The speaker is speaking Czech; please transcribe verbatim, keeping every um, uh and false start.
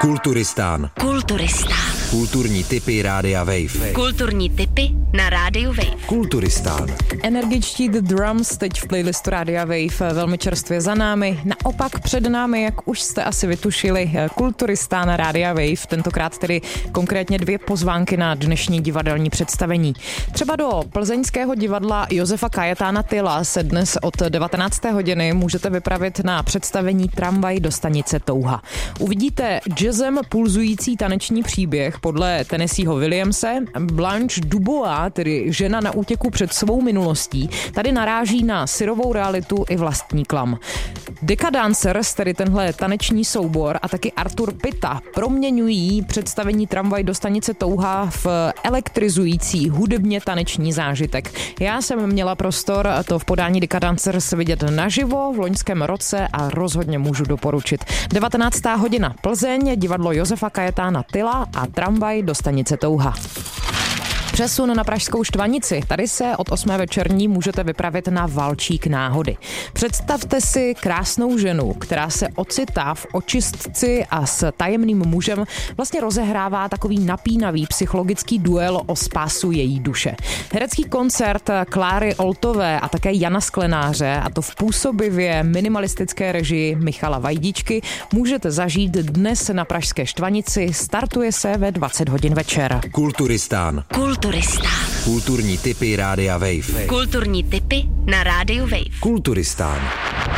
Kulturistán. Kulturistán. Kulturní tipy Rádia Wave. Kulturní tipy na Rádiu Wave. Kulturistán. Energičtí The Drums teď v playlistu Rádia Wave velmi čerstvě za námi. Naopak před námi, jak už jste asi vytušili, Kulturistán Rádia Wave. Tentokrát tedy konkrétně dvě pozvánky na dnešní divadelní představení. Třeba do plzeňského divadla Josefa Kajetána Tyla se dnes od devatenácté hodiny můžete vypravit na představení Tramvaj do stanice Touha. Uvidíte jazzem pulzující taneční příběh podle Tennesseeho Williamse. Blanche Dubois, tedy žena na útěku před svou minulostí, tady naráží na syrovou realitu i vlastní klam. Decadancers, tedy tenhle taneční soubor, a taky Artur Pita proměňují představení Tramvaj do stanice Touha v elektrizující hudebně taneční zážitek. Já jsem měla prostor to v podání Decadancers vidět naživo v loňském roce a rozhodně můžu doporučit. devatenáctá hodina Plzeň, divadlo Josefa Kajetána Tyla a Tramvaj do stanice Touha. Přesun na pražskou Štvanici. Tady se od osmé večerní můžete vypravit na Valčík náhody. Představte si krásnou ženu, která se ocitá v očistci a s tajemným mužem vlastně rozehrává takový napínavý psychologický duel o spásu její duše. Herecký koncert Kláry Oltové a také Jana Sklenáře, a to v působivě minimalistické režii Michala Vajdičky, můžete zažít dnes na pražské Štvanici. Startuje se ve dvacet hodin večer. Kulturistán. Kulturistán. Kulturní tipy Rádia Wave. Kulturní tipy na Rádiu Wave. Kulturistán.